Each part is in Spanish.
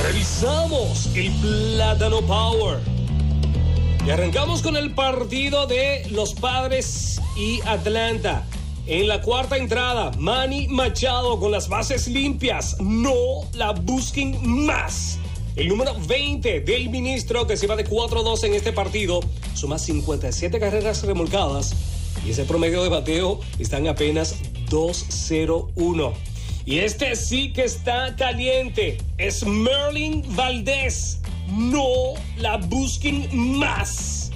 Revisamos el Plátano Power. Y arrancamos con el partido de los Padres y Atlanta. En la cuarta entrada, Manny Machado con las bases limpias. No la busquen más. El número 20 del ministro, que se va de 4-2 en este partido, suma 57 carreras remolcadas. Y ese promedio de bateo está en apenas 2.01. Y este sí que está caliente. Es Merlin Valdez. No la busquen más.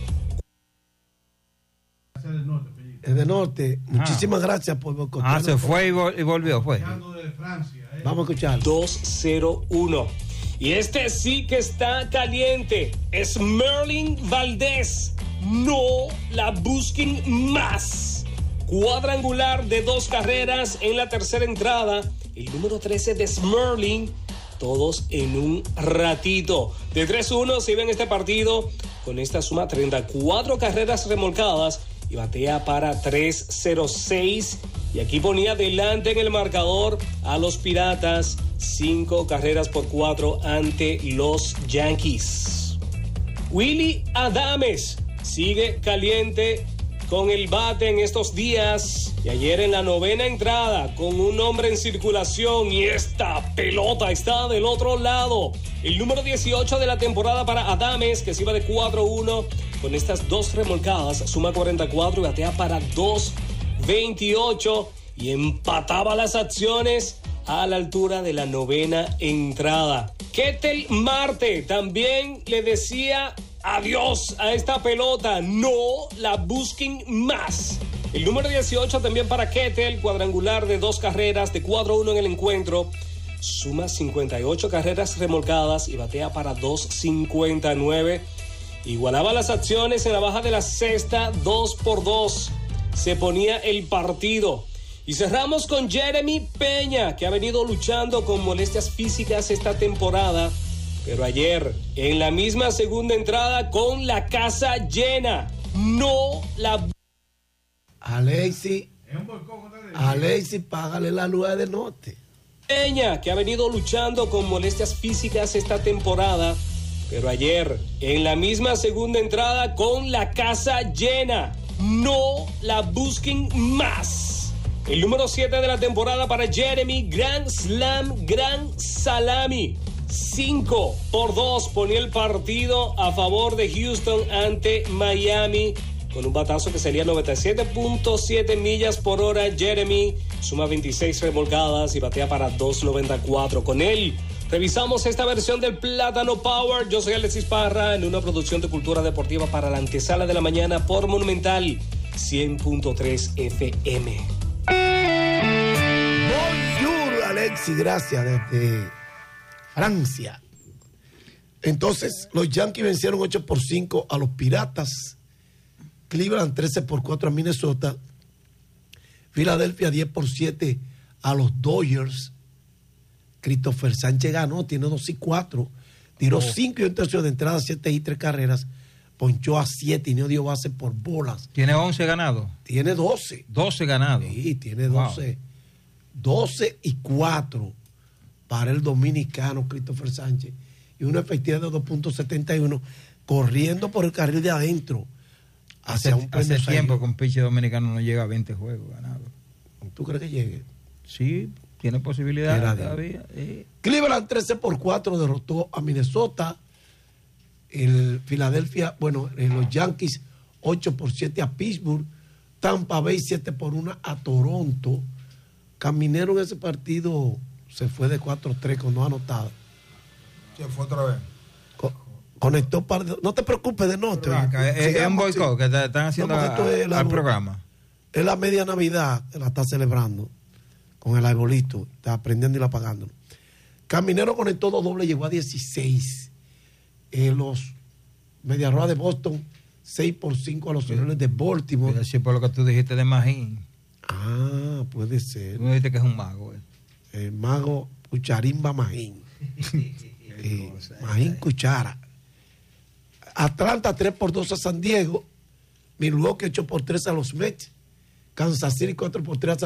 Es de norte. Muchísimas gracias por escucharnos. Se fue y volvió, fue. Vamos a escuchar. 2-0-1. Y este sí que está caliente. Es Merlin Valdez. No la busquen más. Cuadrangular de 2 carreras en la tercera entrada. El número 13 de Merlin. Todos en un ratito. De 3-1 se iba en este partido con esta suma 34 carreras remolcadas y batea para 3.06. Y aquí ponía delante en el marcador a los Piratas 5 carreras por 4 ante los Yankees. Willy Adames sigue caliente con el bate en estos días. Y ayer en la novena entrada, con un hombre en circulación, y esta pelota está del otro lado. El número 18 de la temporada para Adames, que se iba de 4-1, con estas 2 remolcadas, suma 44 y batea para 2.28, y empataba las acciones a la altura de la novena entrada. Ketel Marte también le decía adiós a esta pelota, no la busquen más. El número 18 también para Ketel, cuadrangular de 2 carreras, de 4-1 en el encuentro. Suma 58 carreras remolcadas y batea para 2.59. Igualaba las acciones en la baja de la sexta, 2-2. Se ponía el partido. Y cerramos con Jeremy Peña, que ha venido luchando con molestias físicas esta temporada. Pero ayer, en la misma segunda entrada, con la casa llena, no la... Alexis, págale la luz de norte. Peña, que ha venido luchando con molestias físicas esta temporada, pero ayer, en la misma segunda entrada, con la casa llena, no la busquen más. El número 7 de la temporada para Jeremy, Grand Slam, Grand Salami. 5-2 ponía el partido a favor de Houston ante Miami. Con un batazo que sería 97.7 millas por hora, Jeremy suma 26 remolcadas y batea para 2.94. Con él, revisamos esta versión del Plátano Power. Yo soy Alexis Parra, en una producción de Cultura Deportiva para la antesala de la mañana por Monumental 100.3 FM. Bonjour, Alexis, gracias, desde Francia. Entonces, los Yankees vencieron 8-5 a los Piratas. Cleveland 13-4 a Minnesota. Filadelfia 10-7 a los Dodgers. Christopher Sánchez ganó, tiene 2-4. Tiró 5 y un tercio de entrada, 7 y 3 carreras. Ponchó a 7 y no dio base por bolas. ¿Tiene 11 ganados? Tiene 12. 12 ganados. Sí, tiene 12. Wow. 12-4 para el dominicano Christopher Sánchez. Y una efectividad de 2.71 corriendo por el carril de adentro. Hace tiempo que un pitcher dominicano no llega a 20 juegos ganados. ¿Tú crees que llegue? Sí, tiene posibilidades todavía. Cleveland 13-4 derrotó a Minnesota. El Filadelfia, los Yankees 8-7 a Pittsburgh. Tampa Bay 7-1 a Toronto. Caminero en ese partido se fue de 4-3 con no anotado. Se fue otra vez. Conectó par de... No te preocupes de norte. Es un boicot que están haciendo al programa. Es la media Navidad que la está celebrando con el arbolito. Está prendiendo y apagando. Caminero conectó 2 dobles, llegó a 16. Los Medias Rojas de Boston 6-5 a los Orioles de Baltimore. Es decir, por lo que tú dijiste de Magín. Ah, puede ser. Tú dijiste que es un mago. El mago Cucharimba Magín. Magín Cuchara. Atlanta 3-2 a San Diego. Milwaukee 8-3 a los Mets. Kansas City 4-3 a